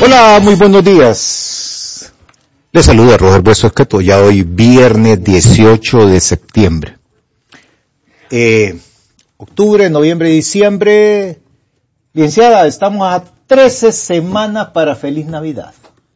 Hola, muy buenos días. Les saluda Roger Bueso Esqueto, ya hoy viernes 18 de septiembre. Octubre, noviembre, diciembre. Licenciada, estamos a 13 semanas para Feliz Navidad.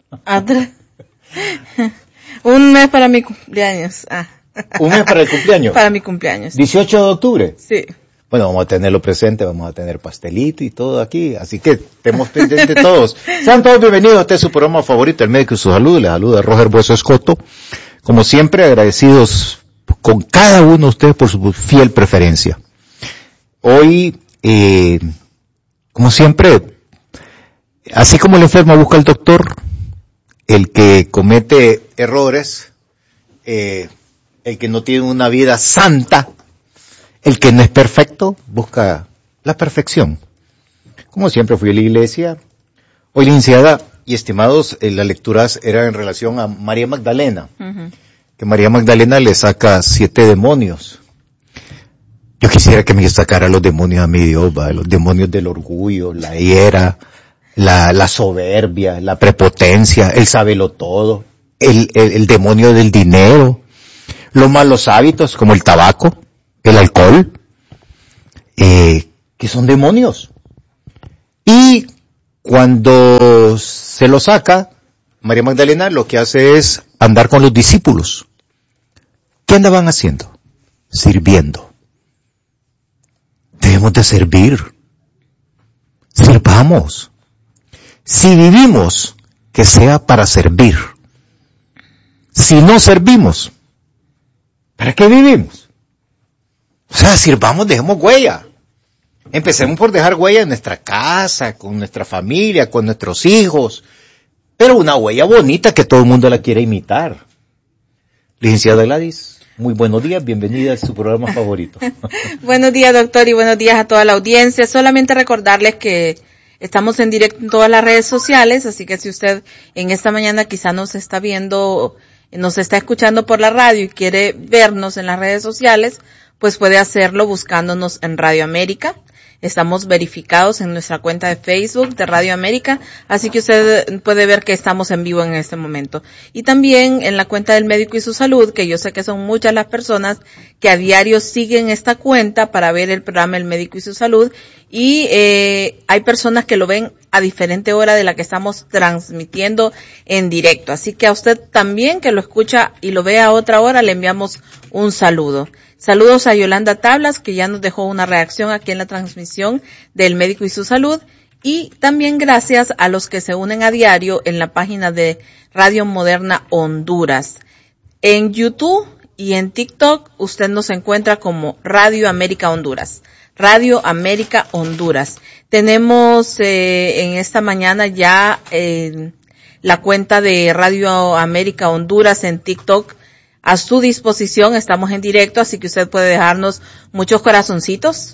Un mes para mi cumpleaños. ¿Un mes para el cumpleaños? Para mi cumpleaños. 18 de octubre. Sí. Bueno, vamos a tenerlo presente, vamos a tener pastelito y todo aquí, así que estemos pendientes todos. Sean todos bienvenidos a este su programa favorito, El Médico y su Salud. Les saluda Roger Bueso Escoto. Como siempre, agradecidos con cada uno de ustedes por su fiel preferencia. Hoy, como siempre, así como el enfermo busca al doctor, el que comete errores, el que no tiene una vida santa, el que no es perfecto, busca la perfección. Como siempre fui a la iglesia. Hoy, licenciada y estimados, las lecturas eran en relación a María Magdalena. Uh-huh. Que María Magdalena le saca 7 demonios. Yo quisiera que me sacara los demonios a mi Dios, ¿va? Los demonios del orgullo, la ira, la soberbia, la prepotencia, el sabelotodo, el demonio del dinero, los malos hábitos como el tabaco, el alcohol, que son demonios. Y cuando se lo saca, María Magdalena lo que hace es andar con los discípulos. ¿Qué andaban haciendo? Sirviendo. Debemos de servir. Sirvamos. Si vivimos, que sea para servir. Si no servimos, ¿para qué vivimos? O sea, sirvamos, dejemos huella. Empecemos por dejar huella en nuestra casa, con nuestra familia, con nuestros hijos. Pero una huella bonita que todo el mundo la quiere imitar. Licenciada Gladys, muy buenos días, bienvenida a su programa favorito. Buenos días, doctor, y buenos días a toda la audiencia. Solamente recordarles que estamos en directo en todas las redes sociales, así que si usted en esta mañana quizá nos está viendo, nos está escuchando por la radio y quiere vernos en las redes sociales, pues puede hacerlo buscándonos en Radio América. Estamos verificados en nuestra cuenta de Facebook de Radio América, así que usted puede ver que estamos en vivo en este momento. Y también en la cuenta del Médico y su Salud, que yo sé que son muchas las personas que a diario siguen esta cuenta para ver el programa El Médico y su Salud. Y hay personas que lo ven a diferente hora de la que estamos transmitiendo en directo. Así que a usted también que lo escucha y lo ve a otra hora, le enviamos un saludo. Saludos a Yolanda Tablas, que ya nos dejó una reacción aquí en la transmisión del Médico y su Salud. Y también gracias a los que se unen a diario en la página de Radio Moderna Honduras. En YouTube y en TikTok usted nos encuentra como Radio América Honduras. Radio América Honduras. Tenemos en esta mañana ya la cuenta de Radio América Honduras en TikTok a su disposición. Estamos en directo, así que usted puede dejarnos muchos corazoncitos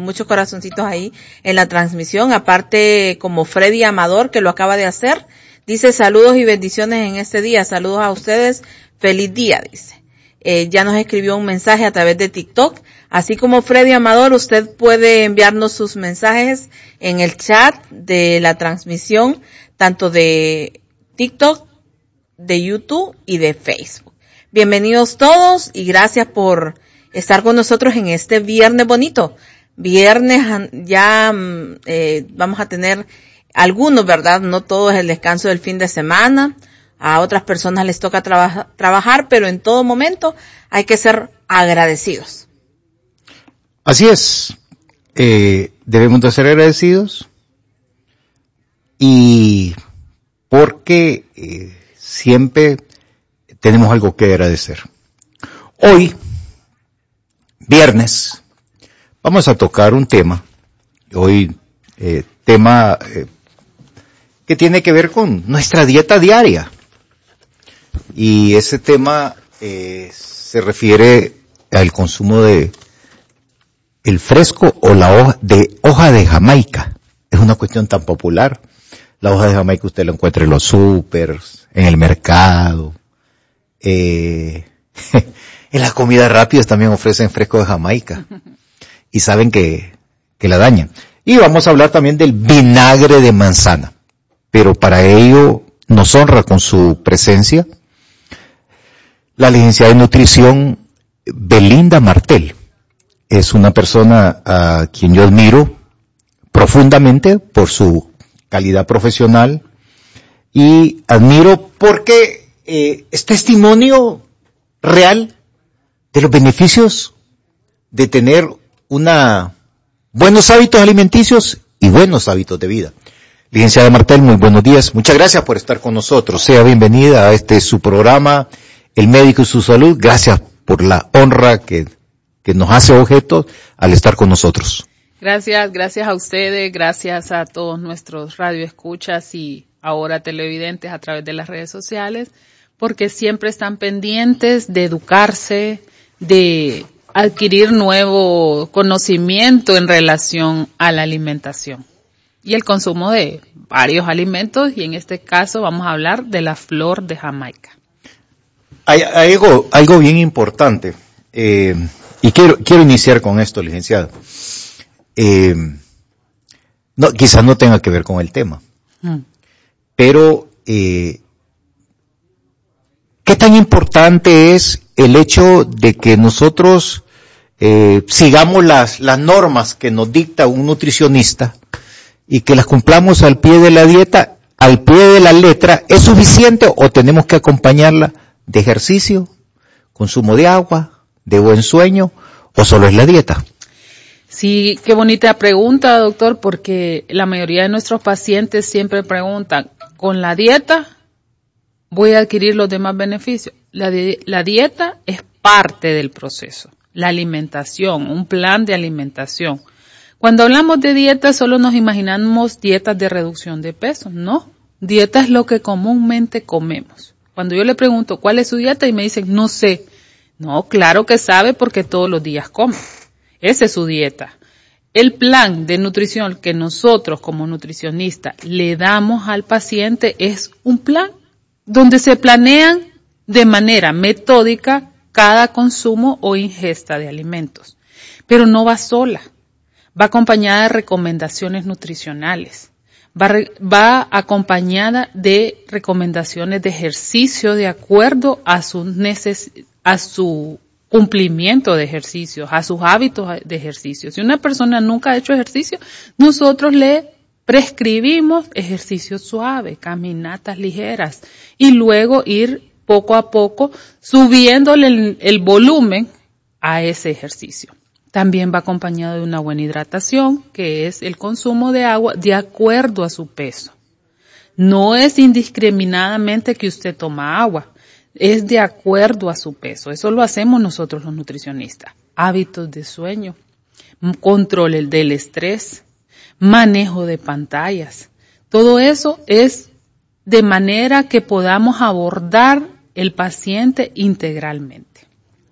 ahí en la transmisión. Aparte, como Freddy Amador, que lo acaba de hacer, dice saludos y bendiciones en este día. Saludos a ustedes, feliz día, dice. Ya nos escribió un mensaje a través de TikTok. Así como Freddy Amador, usted puede enviarnos sus mensajes en el chat de la transmisión, tanto de TikTok, de YouTube y de Facebook. Bienvenidos todos y gracias por estar con nosotros en este viernes bonito. Viernes ya vamos a tener algunos, ¿verdad? No todo es el descanso del fin de semana. A otras personas les toca trabajar, pero en todo momento hay que ser agradecidos. Así es. Debemos de ser agradecidos y porque siempre tenemos algo que agradecer. Hoy, viernes, vamos a tocar un tema. Hoy, tema que tiene que ver con nuestra dieta diaria. Y ese tema se refiere al consumo de el fresco o la hoja de Jamaica. Es una cuestión tan popular. La hoja de Jamaica usted la encuentra en los súpers, en el mercado. En las comidas rápidas también ofrecen fresco de Jamaica. Y saben que la dañan. Y vamos a hablar también del vinagre de manzana. pero para ello nos honra con su presencia la licenciada en nutrición Belinda Martel. Es una persona a quien yo admiro profundamente por su calidad profesional y admiro porque es testimonio real de los beneficios de tener buenos hábitos alimenticios y buenos hábitos de vida. Licenciada Martel, muy buenos días. Muchas gracias por estar con nosotros. Sea bienvenida a su programa, El Médico y su Salud. Gracias por la honra que nos hace objeto al estar con nosotros. Gracias a ustedes, gracias a todos nuestros radioescuchas y ahora televidentes a través de las redes sociales, porque siempre están pendientes de educarse, de adquirir nuevo conocimiento en relación a la alimentación y el consumo de varios alimentos, y en este caso vamos a hablar de la flor de Jamaica. Hay algo bien importante, y quiero iniciar con esto, licenciada. Quizás no tenga que ver con el tema, pero ¿qué tan importante es el hecho de que nosotros sigamos las normas que nos dicta un nutricionista y que las cumplamos al pie de la dieta, al pie de la letra? ¿Es suficiente o tenemos que acompañarla de ejercicio, consumo de agua, de buen sueño, o solo es la dieta? Sí, qué bonita pregunta, doctor, porque la mayoría de nuestros pacientes siempre preguntan, ¿con la dieta voy a adquirir los demás beneficios? La dieta es parte del proceso, la alimentación, un plan de alimentación. Cuando hablamos de dieta solo nos imaginamos dietas de reducción de peso. No, dieta es lo que comúnmente comemos. Cuando yo le pregunto cuál es su dieta y me dicen no sé, no, claro que sabe porque todos los días come. Esa es su dieta. El plan de nutrición que nosotros como nutricionistas le damos al paciente es un plan donde se planean de manera metódica cada consumo o ingesta de alimentos. Pero no va sola, va acompañada de recomendaciones nutricionales, va acompañada de recomendaciones de ejercicio de acuerdo a su cumplimiento de ejercicios, a sus hábitos de ejercicio. Si una persona nunca ha hecho ejercicio, nosotros le prescribimos ejercicios suaves, caminatas ligeras, y luego ir poco a poco subiéndole el volumen a ese ejercicio. También va acompañado de una buena hidratación, que es el consumo de agua de acuerdo a su peso. No es indiscriminadamente que usted toma agua, es de acuerdo a su peso. Eso lo hacemos nosotros los nutricionistas. Hábitos de sueño, control del estrés, manejo de pantallas. Todo eso es de manera que podamos abordar el paciente integralmente.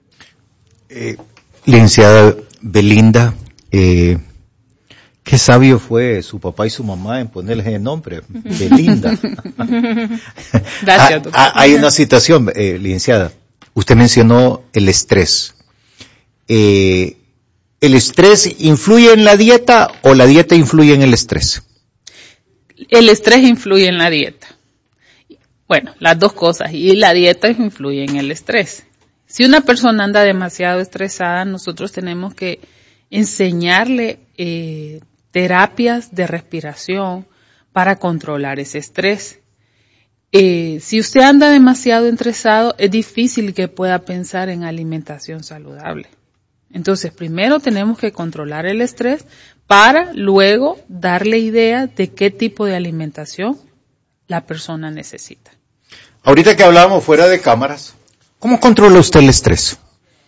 Licenciada Belinda, qué sabio fue su papá y su mamá en ponerles el nombre, Belinda. Gracias, doctor. Hay una situación, licenciada. Usted mencionó el estrés. ¿El estrés influye en la dieta o la dieta influye en el estrés? El estrés influye en la dieta. Bueno, las dos cosas. Y la dieta influye en el estrés. Si una persona anda demasiado estresada, nosotros tenemos que enseñarle terapias de respiración para controlar ese estrés. Si usted anda demasiado estresado, es difícil que pueda pensar en alimentación saludable. Entonces, primero tenemos que controlar el estrés para luego darle idea de qué tipo de alimentación la persona necesita. Ahorita que hablábamos fuera de cámaras, ¿cómo controla usted el estrés?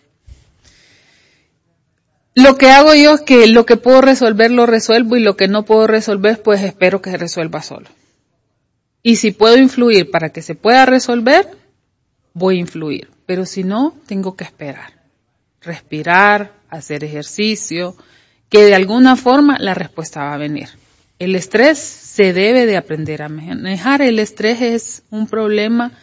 Lo que hago yo es que lo que puedo resolver lo resuelvo, y lo que no puedo resolver pues espero que se resuelva solo. Y si puedo influir para que se pueda resolver, voy a influir. Pero si no, tengo que esperar. Respirar, hacer ejercicio, que de alguna forma la respuesta va a venir. El estrés se debe de aprender a manejar. El estrés es un problema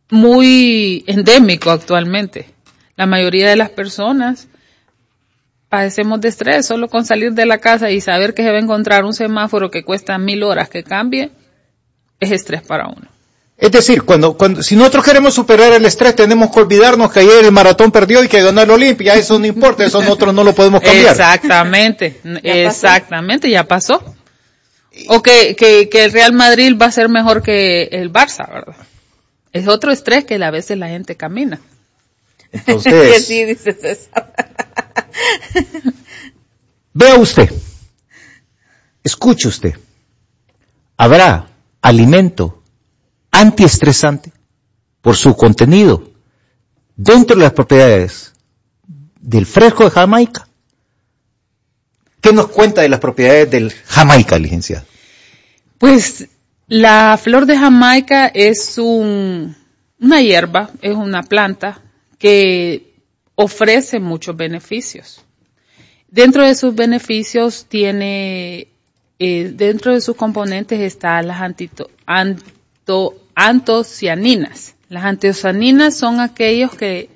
muy endémico actualmente. La mayoría de las personas padecemos de estrés. Solo con salir de la casa y saber que se va a encontrar un semáforo que cuesta 1000 horas que cambie, es estrés para uno. Es decir, si nosotros queremos superar el estrés, tenemos que olvidarnos que ayer el maratón perdió y que ganó el Olimpia. Eso no importa, eso nosotros no lo podemos cambiar. Exactamente, ya pasó. O que el Real Madrid va a ser mejor que el Barça, ¿verdad? Es otro estrés que a veces la gente camina. Entonces, sí, dice César. Vea usted, escuche usted, habrá alimento antiestresante por su contenido dentro de las propiedades del fresco de Jamaica. ¿Qué nos cuenta de las propiedades del Jamaica, licenciada? Pues la flor de Jamaica es una hierba, es una planta que ofrece muchos beneficios. Dentro de sus beneficios dentro de sus componentes están las antocianinas. Las antocianinas son aquellos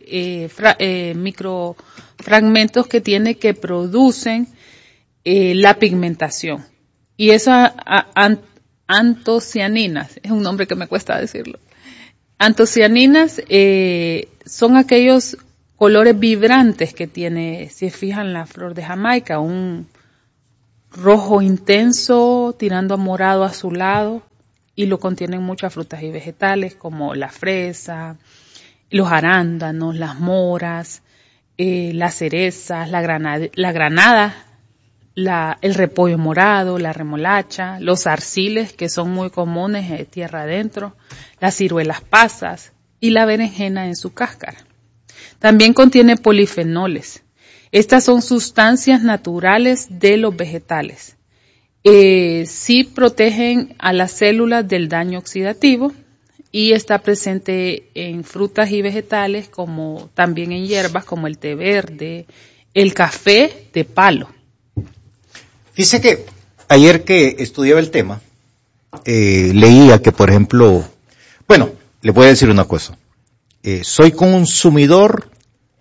microfragmentos que producen la pigmentación. Y esas antocianinas, es un nombre que me cuesta decirlo. Antocianinas son aquellos colores vibrantes que tiene, si fijan, la flor de Jamaica, un rojo intenso tirando a morado azulado, y lo contienen muchas frutas y vegetales como la fresa, los arándanos, las moras, las cerezas, la granada, el repollo morado, la remolacha, los arciles, que son muy comunes tierra adentro, las ciruelas pasas y la berenjena en su cáscara. También contiene polifenoles. Estas son sustancias naturales de los vegetales. Sí protegen a las células del daño oxidativo y está presente en frutas y vegetales, como también en hierbas como el té verde, el café de palo. Dice que ayer que estudiaba el tema, leía que, por ejemplo, bueno, le voy a decir una cosa. Soy consumidor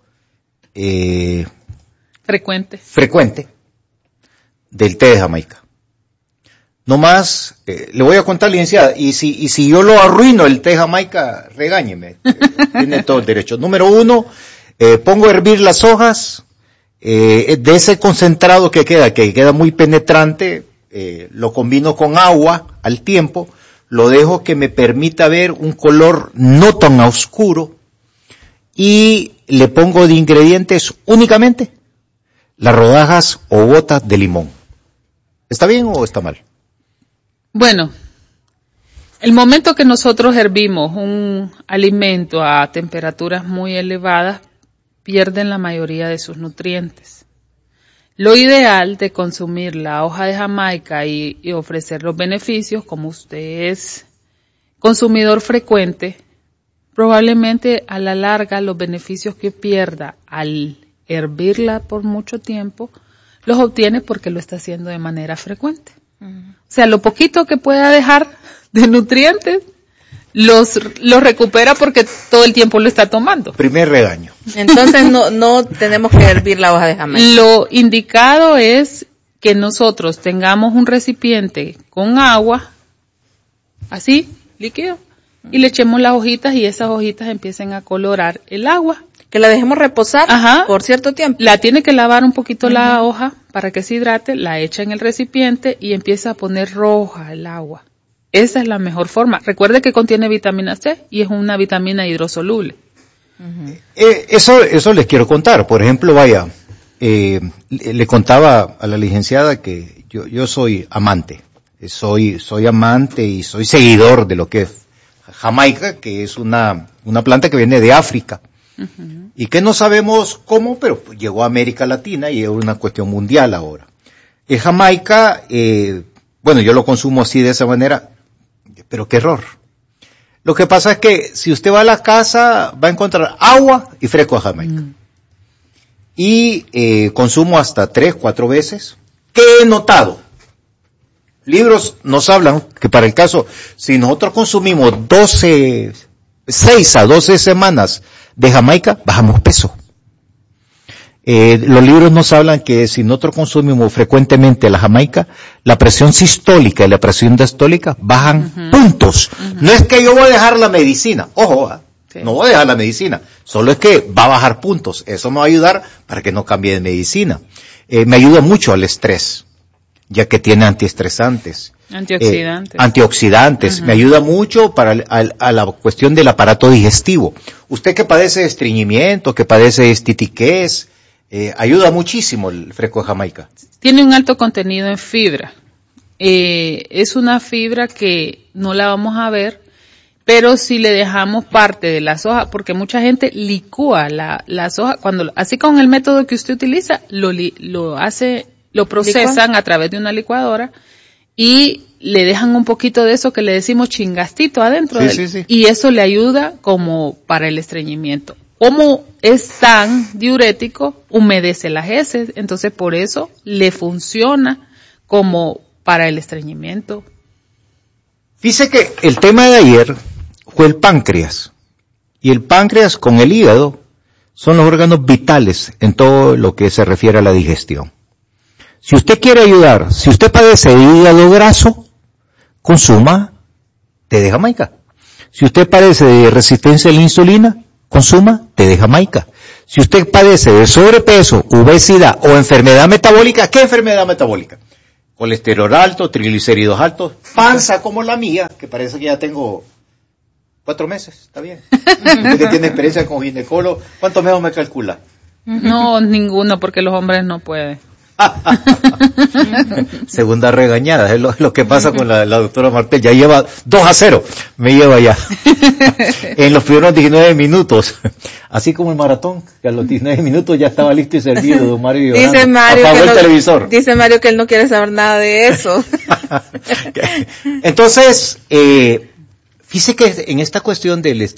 frecuente del té de Jamaica. No más, le voy a contar, licenciada, y si yo lo arruino el té de Jamaica, regáñeme, tiene todo el derecho. Número 1, pongo a hervir las hojas, de ese concentrado que queda muy penetrante, lo combino con agua al tiempo, lo dejo que me permita ver un color no tan oscuro, y le pongo de ingredientes únicamente las rodajas o gotas de limón. ¿Está bien o está mal? Bueno, el momento que nosotros hervimos un alimento a temperaturas muy elevadas, pierden la mayoría de sus nutrientes. Lo ideal de consumir la hoja de Jamaica y ofrecer los beneficios, como usted es consumidor frecuente, probablemente a la larga los beneficios que pierda al hervirla por mucho tiempo, los obtiene porque lo está haciendo de manera frecuente. O sea, lo poquito que pueda dejar de nutrientes, los recupera porque todo el tiempo lo está tomando. Primer regaño. Entonces no tenemos que hervir la hoja de Jamaica. Lo indicado es que nosotros tengamos un recipiente con agua, así, líquido, y le echemos las hojitas y esas hojitas empiecen a colorar el agua. Que la dejemos reposar por cierto tiempo. La tiene que lavar un poquito la hoja para que se hidrate, la echa en el recipiente y empieza a poner roja el agua. Esa es la mejor forma. Recuerde que contiene vitamina C y es una vitamina hidrosoluble. Eso les quiero contar. Por ejemplo, le contaba a la licenciada que yo soy amante. Soy amante y soy seguidor de lo que es Jamaica, que es una planta que viene de África. Y que no sabemos cómo, pero llegó a América Latina y es una cuestión mundial ahora. Jamaica, bueno, yo lo consumo así de esa manera, pero qué error. Lo que pasa es que si usted va a la casa, va a encontrar agua y fresco de Jamaica. Y consumo hasta 3-4 veces. ¿Qué he notado? Libros nos hablan que para el caso, si nosotros consumimos 6 a 12 semanas de Jamaica, bajamos peso. Los libros nos hablan que si nosotros consumimos frecuentemente la jamaica, la presión sistólica y la presión diastólica bajan puntos. No es que yo voy a dejar la medicina, ojo, no voy a dejar la medicina, solo es que va a bajar puntos. Eso me va a ayudar para que no cambie de medicina. Me ayuda mucho al estrés, ya que tiene antiestresantes. Antioxidantes. Me ayuda mucho para a la cuestión del aparato digestivo. Usted que padece de estreñimiento, que padece de estitiquez, ayuda muchísimo el fresco de Jamaica. Tiene un alto contenido en fibra. Es una fibra que no la vamos a ver, pero si le dejamos parte de las hojas, porque mucha gente licúa las hojas, así con el método que usted utiliza, lo procesan a través de una licuadora y le dejan un poquito de eso que le decimos chingastito adentro de él. Y eso le ayuda como para el estreñimiento. Como es tan diurético, humedece las heces, entonces por eso le funciona como para el estreñimiento. Dice que el tema de ayer fue el páncreas. Y el páncreas con el hígado son los órganos vitales en todo lo que se refiere a la digestión. Si usted quiere ayudar, si usted padece de hígado graso, consuma té de Jamaica. Si usted padece de resistencia a la insulina, consuma té de Jamaica. Si usted padece de sobrepeso, obesidad o enfermedad metabólica, ¿qué enfermedad metabólica? Colesterol alto, triglicéridos altos, panza como la mía, que parece que ya tengo 4 meses, está bien. Usted que tiene experiencia como ginecólogo, ¿cuántos meses me calcula? No, ninguno, porque los hombres no pueden. Segunda regañada, es lo que pasa con la doctora Martel, ya lleva 2-0, me lleva ya en los primeros 19 minutos, así como el maratón, que a los 19 minutos ya estaba listo y servido, don Mario. Dice Mario, apagó el televisor. Dice Mario que él no quiere saber nada de eso. Entonces, fíjese que en esta cuestión del